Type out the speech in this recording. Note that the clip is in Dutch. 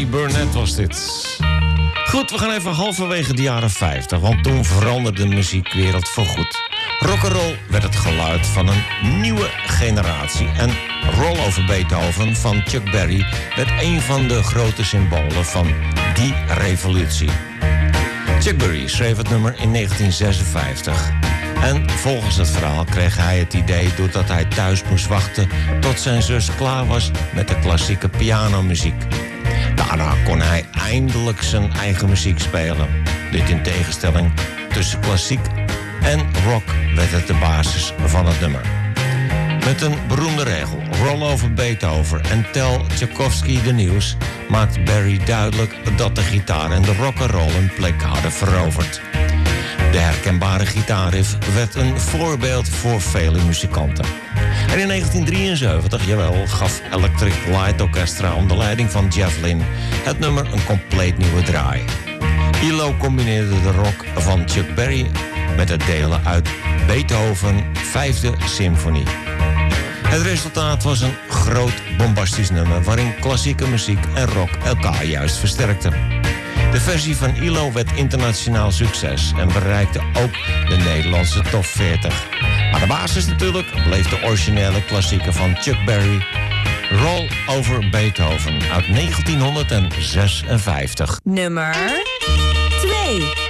Burnett was dit. Goed, we gaan even halverwege de jaren 50, want toen veranderde de muziekwereld voorgoed. Rock'n'roll werd het geluid van een nieuwe generatie. En Roll Over Beethoven van Chuck Berry werd een van de grote symbolen van die revolutie. Chuck Berry schreef het nummer in 1956. En volgens het verhaal kreeg hij het idee doordat hij thuis moest wachten tot zijn zus klaar was met de klassieke pianomuziek. Daarna kon hij eindelijk zijn eigen muziek spelen. Dit in tegenstelling tussen klassiek en rock werd het de basis van het nummer. Met een beroemde regel, Roll Over Beethoven en Tell Tchaikovsky the News, maakt Berry duidelijk dat de gitaar en de rock'n'roll een plek hadden veroverd. De herkenbare gitaarriff werd een voorbeeld voor vele muzikanten. En in 1973, jawel, gaf Electric Light Orchestra onder leiding van Jeff Lynne het nummer een compleet nieuwe draai. ELO combineerde de rock van Chuck Berry met het delen uit Beethoven 5e Symfonie. Het resultaat was een groot bombastisch nummer waarin klassieke muziek en rock elkaar juist versterkten. De versie van ELO werd internationaal succes en bereikte ook de Nederlandse top 40. Maar de basis natuurlijk bleef de originele klassieker van Chuck Berry, Roll Over Beethoven uit 1956. Nummer 2.